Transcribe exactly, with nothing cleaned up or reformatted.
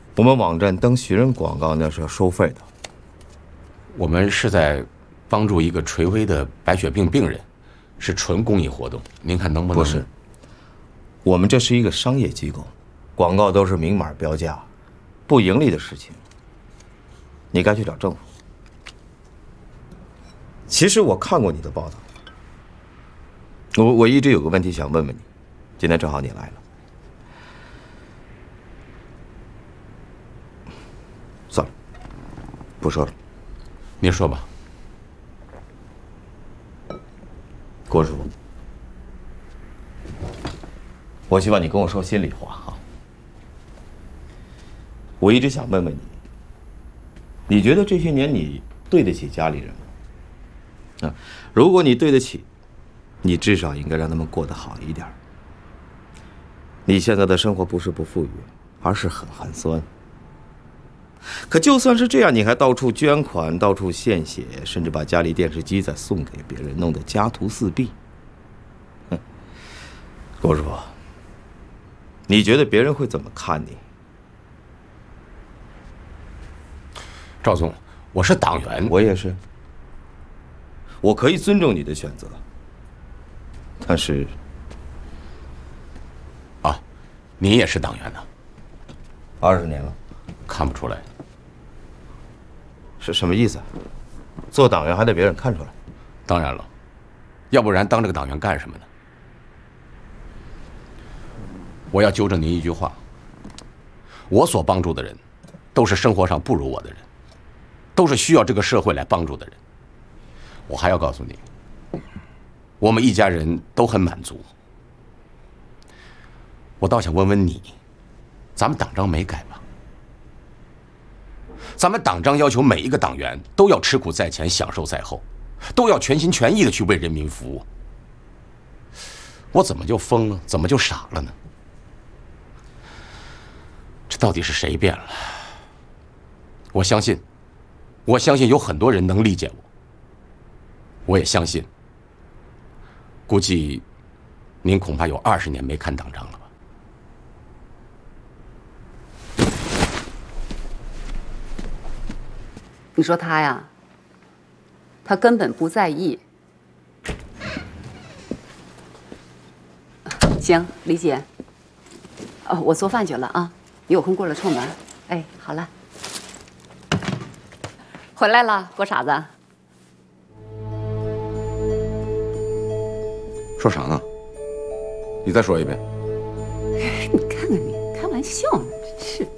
我们网站登寻人广告那是要收费的。 我们是在帮助一个垂危的白血病病人，是纯公益活动。您看能不能？ 不是，我们这是一个商业机构，广告都是明码标价，不盈利的事情，你该去找政府。其实我看过你的报道，我我一直有个问题想问问你，今天正好你来了。算了，不说了。 您说吧。 郭师傅，我希望你跟我说心里话哈。我一直想问问你，你觉得这些年你对得起家里人吗？啊，如果你对得起，你至少应该让他们过得好一点。你现在的生活不是不富裕，而是很寒酸。可就算是这样，你还到处捐款，到处献血，甚至把家里电视机再送给别人，弄得家徒四壁。哼，郭师傅，你觉得别人会怎么看你？ 赵总，我是党员， 我也是。我可以尊重你的选择，但是， 啊，您也是党员呢？ 二十年了， 看不出来。 是什么意思？做党员还得别人看出来？ 当然了，要不然当这个党员干什么呢？我要纠正您一句话：我所帮助的人，都是生活上不如我的人，都是需要这个社会来帮助的人。我还要告诉你，我们一家人都很满足。我倒想问问你，咱们党章没改吧？咱们党章要求每一个党员都要吃苦在前，享受在后，都要全心全意的去为人民服务。我怎么就疯了？怎么就傻了呢？这到底是谁变了？我相信，我相信有很多人能理解我。我也相信，估计您恐怕有二十年没看党章了吧？ 你说他呀，他根本不在意。行，李姐，哦，我做饭去了啊，你有空过来串门。哎，好了，回来了，郭傻子。 说啥呢？你再说一遍。 你看看你，开玩笑呢，真是。